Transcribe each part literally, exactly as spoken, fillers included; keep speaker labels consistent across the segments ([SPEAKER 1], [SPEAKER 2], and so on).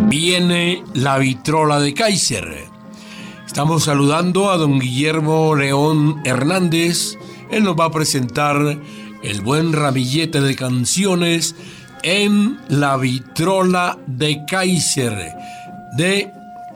[SPEAKER 1] Viene la vitrola de Kaiser. Estamos saludando a don Guillermo León Hernández. Él nos va a presentar el buen ramillete de canciones en la vitrola de Kaiser de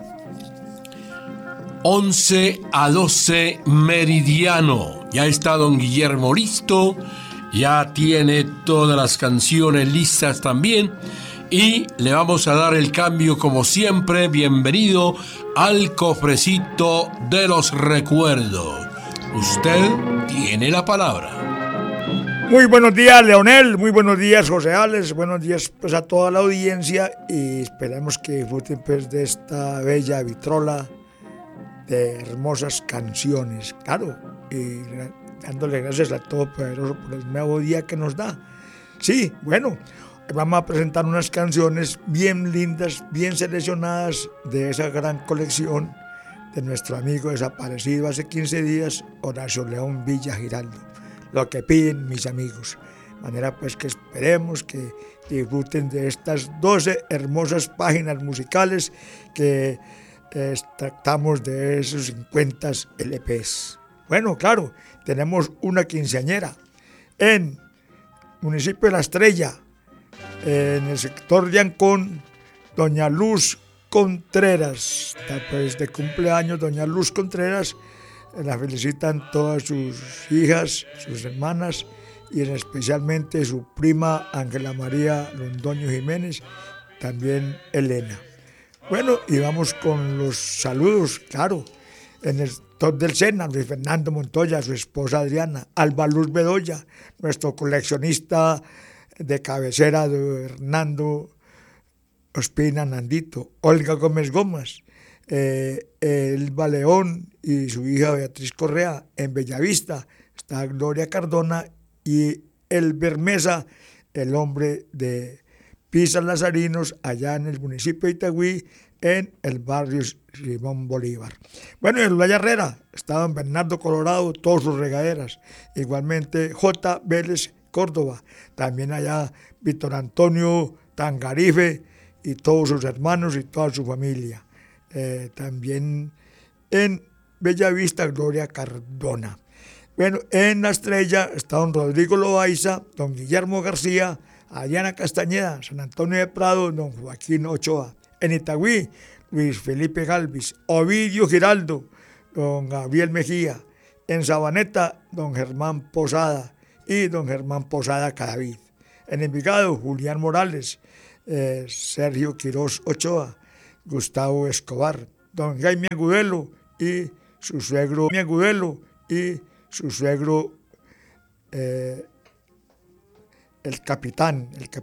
[SPEAKER 1] once a doce meridiano. Ya está don Guillermo listo, ya tiene todas las canciones listas también y le vamos a dar el cambio como siempre. Bienvenido al cofrecito de los recuerdos. Usted tiene la palabra.
[SPEAKER 2] Muy buenos días, Leonel, muy buenos días, José Alex, buenos días pues a toda la audiencia y esperamos que disfruten pues de esta bella vitrola de hermosas canciones, claro, y dándole gracias a Todopoderoso por el nuevo día que nos da. Sí, bueno, vamos a presentar unas canciones bien lindas, bien seleccionadas de esa gran colección de nuestro amigo desaparecido hace quince días, Horacio León Villa Giraldo. Lo que piden mis amigos. De manera pues que esperemos que disfruten de estas doce hermosas páginas musicales que extractamos de esos cincuenta L Pes. Bueno, claro, tenemos una quinceañera en municipio de La Estrella, en el sector de Ancón, doña Luz Contreras. Está pues de cumpleaños doña Luz Contreras. La felicitan todas sus hijas, sus hermanas y especialmente su prima Ángela María Londoño Jiménez, también Elena. Bueno, y vamos con los saludos, claro, en el top del Sena, Luis Fernando Montoya, su esposa Adriana, Alba Luz Bedoya, nuestro coleccionista de cabecera de Hernando Ospina Nandito, Olga Gómez Gómez, eh, Elba León y su hija Beatriz Correa. En Bellavista está Gloria Cardona y el Bermesa, el hombre de Pisas Lazarinos, allá en el municipio de Itagüí, en el barrio Simón Bolívar. Bueno, en La Herrera está don Bernardo Colorado, todas sus regaderas. Igualmente J. Vélez Córdoba, también allá Víctor Antonio Tangarife y todos sus hermanos y toda su familia. Eh, también en Bellavista, Gloria Cardona. Bueno, en La Estrella está don Rodrigo Loaiza, don Guillermo García, Adriana Castañeda, San Antonio de Prado, don Joaquín Ochoa. En Itagüí, Luis Felipe Galvis, Ovidio Giraldo, don Gabriel Mejía. En Sabaneta, don Germán Posada y don Germán Posada Cadavid. En Envigado, Julián Morales, eh, Sergio Quirós Ochoa, Gustavo Escobar, don Jaime Agudelo y su suegro Jaime Agudelo y su suegro eh, el capitán, el